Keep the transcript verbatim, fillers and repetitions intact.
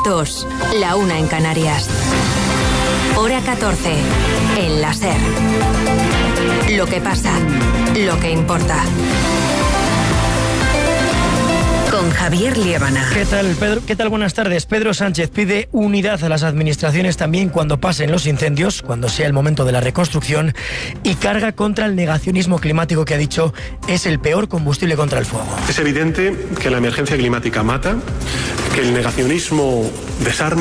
dos, la una en Canarias. Hora catorce, en la SER. Lo que pasa, lo que importa. Con Javier Liébana. ¿Qué tal, Pedro? ¿Qué tal? Buenas tardes. Pedro Sánchez pide unidad a las administraciones también cuando pasen los incendios, cuando sea el momento de la reconstrucción, y carga contra el negacionismo climático que ha dicho es el peor combustible contra el fuego. Es evidente que la emergencia climática mata, que el negacionismo desarma